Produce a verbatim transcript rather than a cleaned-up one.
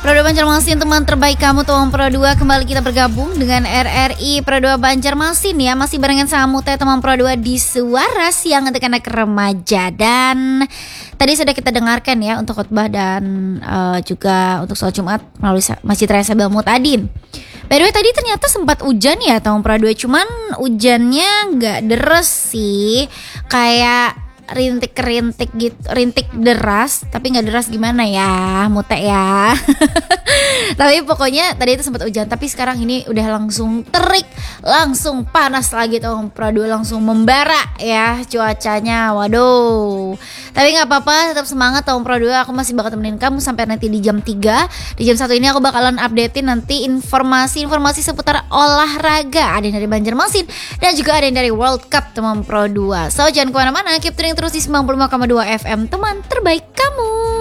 Pro dua Banjarmasin, teman terbaik kamu, teman Pro dua. Kembali kita bergabung dengan R R I Pro dua Banjarmasin ya. Masih barengan sama Mute, teman Pro dua di Suara Siang untuk anak remaja. Dan tadi sudah kita dengarkan ya untuk khotbah dan uh, juga untuk sholat Jumat melalui Masjid Raya Sabil Mutadin. By the way, tadi ternyata sempat hujan ya teman Pro dua. Cuman hujannya gak deres sih, kayak rintik-rintik gitu, rintik deras, tapi nggak deras gimana ya, Mute ya. Tapi pokoknya tadi itu sempat hujan, tapi sekarang ini udah langsung terik, langsung panas lagi tuh Pro dua, langsung membara ya cuacanya. Waduh. Tapi nggak apa-apa, tetap semangat tuh Pro dua. Aku masih bakal temenin kamu sampai nanti di jam tiga. Di jam satu ini aku bakalan updatein nanti informasi-informasi seputar olahraga. Ada yang dari Banjarmasin dan juga ada yang dari World Cup teman Pro dua. So jangan kemana-mana, keep tuning terus di sembilan puluh lima koma dua F M, teman terbaik kamu.